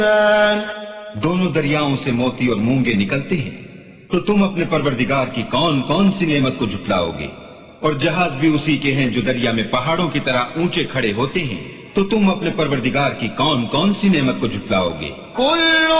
दोनों दरियाओं से मोती और मूंगे निकलते हैं, तो तुम अपने परवरदिगार की कौन कौन सी नेमत को झुटलाओगे? और जहाज भी उसी के हैं जो दरिया में पहाड़ों की तरह ऊंचे खड़े होते हैं, तो तुम अपने परवरदिगार की कौन कौन सी नेमत को झुटलाओगे?